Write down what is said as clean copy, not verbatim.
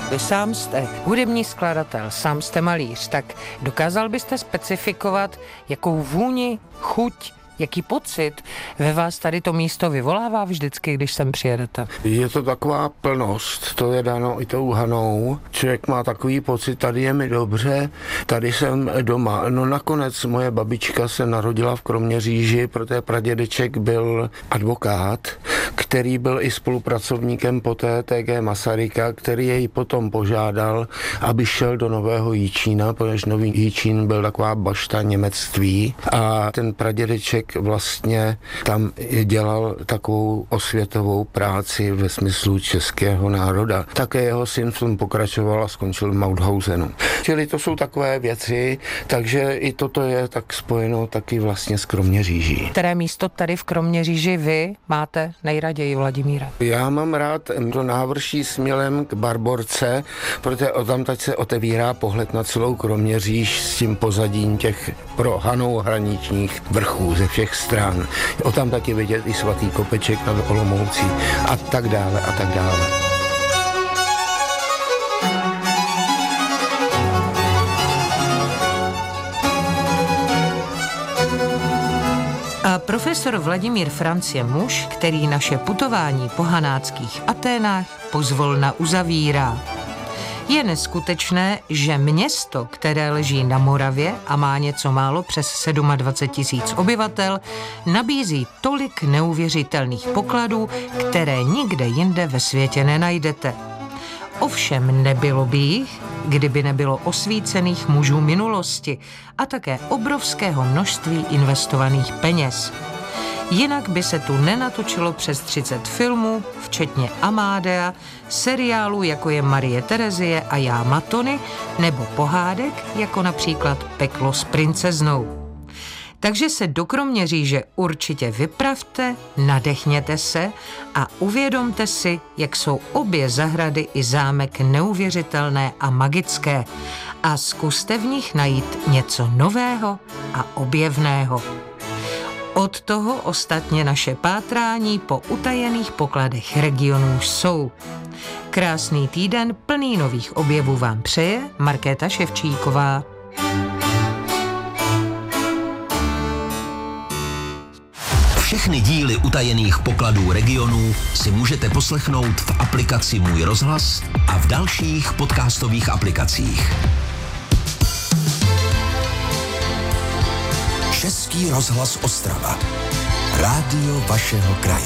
Vy sám jste hudební skladatel, sám jste malíř, tak dokázal byste specifikovat, jakou vůni, chuť, jaký pocit ve vás tady to místo vyvolává vždycky, když sem přijedete? Je to taková plnost, to je dáno i tou Hanou. Člověk má takový pocit, tady je mi dobře, tady jsem doma. No nakonec moje babička se narodila v Kroměříži, protože pradědeček byl advokát, který byl i spolupracovníkem poté TG Masaryka, který jej potom požádal, aby šel do Nového Jičína, protože Nový Jičín byl taková bašta němectví a ten pradědeček vlastně tam dělal takovou osvětovou práci ve smyslu českého národa. Také jeho syn v tom pokračoval a skončil v Mauthausenu. Čili to jsou takové věci, takže i toto je tak spojeno taky vlastně s Kroměříží. Které místo tady v Kroměříži vy máte nejraději, Vladimíre? Já mám rád to návrší směrem k Barborce, protože odtamtud se otevírá pohled na celou Kroměříž s tím pozadím těch pro Hanou hraničních vrchů ze všech stran. O tam taky vidět i svatý Kopeček nad Olomoucí a tak dále a tak dále. A profesor Vladimír Franc je muž, který naše putování po hanáckých Aténách pozvolna uzavírá. Je neskutečné, že město, které leží na Moravě a má něco málo přes 27 000 obyvatel, nabízí tolik neuvěřitelných pokladů, které nikde jinde ve světě nenajdete. Ovšem nebylo by jich, kdyby nebylo osvícených mužů minulosti a také obrovského množství investovaných peněz. Jinak by se tu nenatočilo přes 30 filmů, včetně Amádea, seriálů jako je Marie Terezie a Já Matony, nebo pohádek jako například Peklo s princeznou. Takže se do Kroměříže určitě vypravte, nadechněte se a uvědomte si, jak jsou obě zahrady i zámek neuvěřitelné a magické a zkuste v nich najít něco nového a objevného. Od toho ostatně naše pátrání po utajených pokladech regionů jsou. Krásný týden plný nových objevů vám přeje Markéta Ševčíková. Všechny díly utajených pokladů regionů si můžete poslechnout v aplikaci Můj rozhlas a v dalších podcastových aplikacích. Český rozhlas Ostrava. Rádio vašeho kraje.